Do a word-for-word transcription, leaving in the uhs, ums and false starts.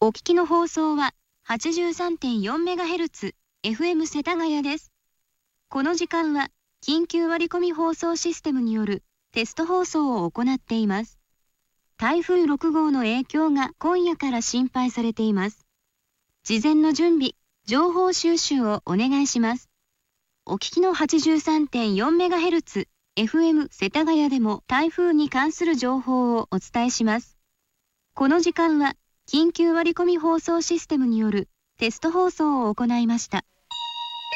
お聞きの放送は はちじゅうさんてんよんメガヘルツ エフエム 世田谷です。この時間は緊急割り込み放送システムによるテスト放送を行っています。台風ろくごうの影響が今夜から心配されています。事前の準備、情報収集をお願いします。お聞きの はちじゅうさんてんよんメガヘルツ エフエム 世田谷でも台風に関する情報をお伝えします。この時間は緊急割り込み放送システムによるテスト放送を行いました。